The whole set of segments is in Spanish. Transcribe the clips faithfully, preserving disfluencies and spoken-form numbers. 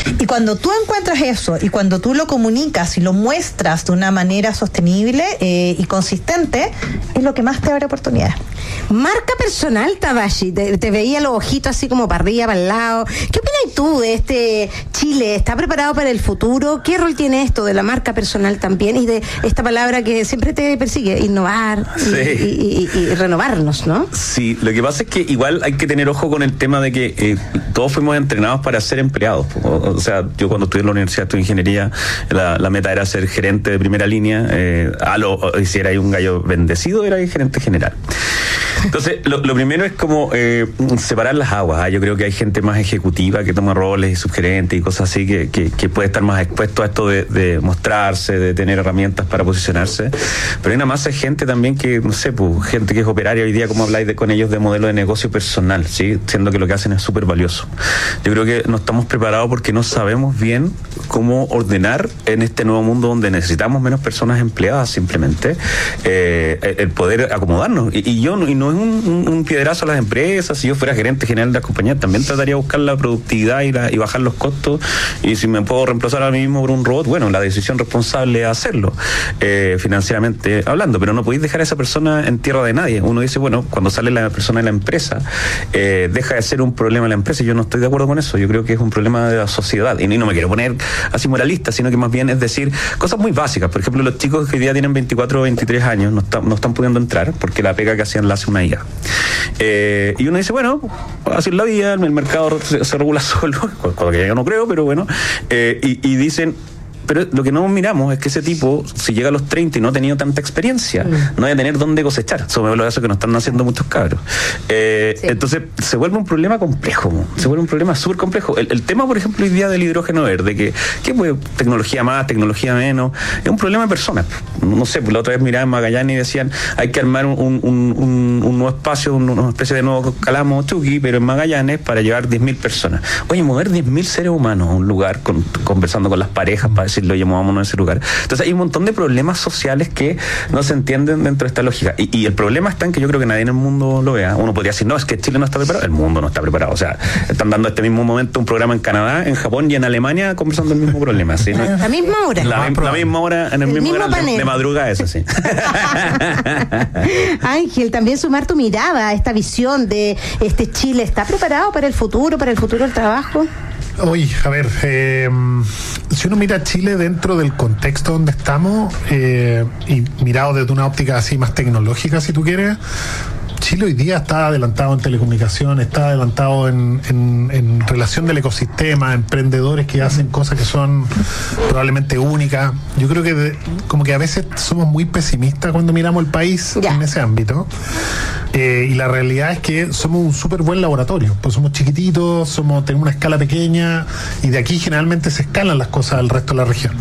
Y cuando tú encuentras eso, y cuando tú lo comunicas y lo muestras de una manera sostenible eh, y consistente, es lo que más te abre oportunidades. Marca personal, Tadashi, te, te veía los ojitos así como para arriba, para el lado. ¿Qué opinas tú de este Chile? ¿Está preparado para el futuro? ¿Qué rol tiene esto de la marca personal también y de esta palabra que siempre te persigue, innovar y, sí. y, y, y renovarnos, ¿no? Sí, lo que pasa es que igual hay que tener ojo con el tema de que eh, todos fuimos entrenados para ser empleados. O, o sea, yo cuando estudié en la universidad de ingeniería, la, la meta era ser gerente de primera línea. Eh, a lo, y si era ahí un gallo bendecido, era gerente general. Entonces, lo, lo primero es como eh, separar las aguas. ¿eh? Yo creo que hay gente más ejecutiva que toma roles y subgerentes y cosas así que, que, que puede estar más expuesto a esto de, de mostrarse, de tener herramientas para posicionarse. Pero hay una masa de gente también que, no sé, pues, gente que es operaria hoy día, como habláis de, con ellos de modelo de negocio personal, ¿sí? Siendo que lo que hacen es súper valioso. Yo creo que no estamos preparados porque no sabemos bien cómo ordenar en este nuevo mundo donde necesitamos menos personas empleadas simplemente, eh, el poder acomodarnos. Y, y yo y no es un, un, un piedrazo a las empresas. Si yo fuera gerente general de las compañías, también trataría de buscar la productividad y, la, y bajar los costos. Y si me puedo reemplazar a mí mismo por un robot, bueno, la decisión responsable es hacerlo, eh, financieramente hablando. Pero no podéis dejar a esa persona en tierra de nadie. Uno dice, bueno, cuando sale la persona de la empresa, eh, deja de ser un problema de la empresa. Yo no estoy de acuerdo con eso. Yo creo que es un problema de la sociedad. Y no me quiero poner así moralista, sino que más bien es decir cosas muy básicas. Por ejemplo, los chicos que hoy día tienen veinticuatro o veintitrés años no, está, no están pudiendo entrar porque la pega que hacían la hace una I A. Eh, y uno dice, bueno, así es la vida, el mercado se, se regula solo, cosa que yo no creo, pero bueno. Eh, y, y dicen, pero lo que no miramos es que ese tipo, si llega a los treinta y no ha tenido tanta experiencia, mm. no va a tener dónde cosechar. Eso me lo hace que nos están haciendo muchos cabros. Eh, sí. Entonces, se vuelve un problema complejo. Se vuelve un problema súper complejo. El, el tema, por ejemplo, hoy día del hidrógeno verde, que, que pues, tecnología más, tecnología menos, es un problema de personas. No sé, pues la otra vez miraba en Magallanes y decían, hay que armar un, un, un, un nuevo espacio, un, una especie de nuevo Calamo Chucky, pero en Magallanes para llevar diez mil personas. Oye, mover diez mil seres humanos a un lugar, con, conversando con las parejas, para decirlo, oye, movámonos a ese lugar. Entonces hay un montón de problemas sociales que no se entienden dentro de esta lógica. Y, y el problema está en que yo creo que nadie en el mundo lo vea. Uno podría decir, no, es que Chile no está preparado. El mundo no está preparado. O sea, están dando este mismo momento un programa en Canadá, en Japón y en Alemania conversando el mismo problema. ¿sí? ¿No? La misma hora. La, la misma hora, en el, el mismo, mismo canal de, de madrugada, eso sí. Ángel, también sumar tu mirada a esta visión de este Chile. ¿Está preparado para el futuro, para el futuro del trabajo? Oye, a ver, eh, si uno mira a Chile dentro del contexto donde estamos, eh, y mirado desde una óptica así más tecnológica, si tú quieres, Chile hoy día está adelantado en telecomunicaciones, está adelantado en, en, en relación del ecosistema, emprendedores que hacen cosas que son probablemente únicas. Yo creo que de, como que a veces somos muy pesimistas cuando miramos el país ya. en ese ámbito. Eh, y la realidad es que somos un súper buen laboratorio, pues somos chiquititos, somos tenemos una escala pequeña y de aquí generalmente se escalan las cosas al resto de la región.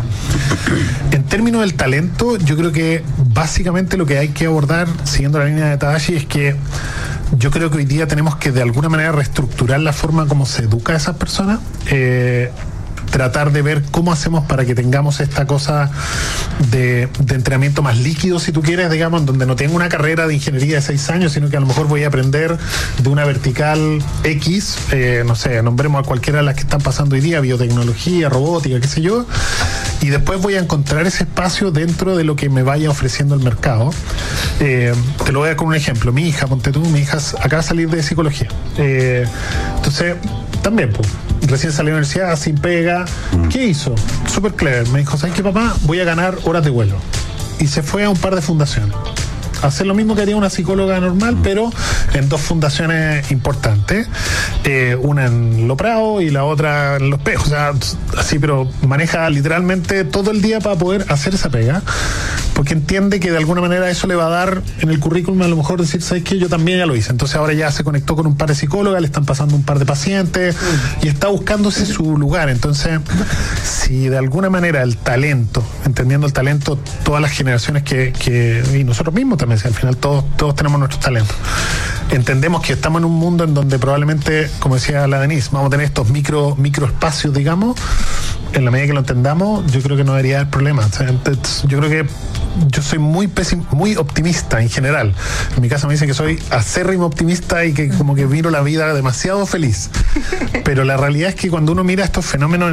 En términos del talento, yo creo que básicamente lo que hay que abordar, siguiendo la línea de Tadashi, es que yo creo que hoy día tenemos que de alguna manera reestructurar la forma como se educa a esas personas, eh, tratar de ver cómo hacemos para que tengamos esta cosa de, de entrenamiento más líquido, si tú quieres, digamos, donde no tengo una carrera de ingeniería de seis años, sino que a lo mejor voy a aprender de una vertical X, eh, no sé, nombremos a cualquiera de las que están pasando hoy día, biotecnología, robótica, qué sé yo, y después voy a encontrar ese espacio dentro de lo que me vaya ofreciendo el mercado. Eh, te lo voy a dar con un ejemplo. Mi hija, ponte tú, mi hija acaba de salir de psicología. Eh, entonces, también, pues, recién salió de la universidad, sin pega. ¿Qué hizo? Súper clever. Me dijo, ¿sabes qué, papá? Voy a ganar horas de vuelo. Y se fue a un par de fundaciones. Hacer lo mismo que haría una psicóloga normal, pero en dos fundaciones importantes. Eh, una en Lo Prado y la otra en Los Pejos. O sea, así, pero maneja literalmente todo el día para poder hacer esa pega. Porque entiende que de alguna manera eso le va a dar en el currículum a lo mejor decir, ¿sabes qué? Yo también ya lo hice. Entonces ahora ya se conectó con un par de psicólogas, le están pasando un par de pacientes y está buscándose su lugar. Entonces, si de alguna manera el talento, entendiendo el talento, todas las generaciones que, que y nosotros mismos también, si al final todos, todos tenemos nuestros talentos, entendemos que estamos en un mundo en donde probablemente, como decía la Denise, vamos a tener estos micro, micro espacios, digamos. En la medida que lo entendamos, yo creo que no debería haber problema. O sea, yo creo que yo soy muy pesim- muy optimista en general. En mi caso me dicen que soy acérrimo optimista y que como que miro la vida demasiado feliz. Pero la realidad es que cuando uno mira estos fenómenos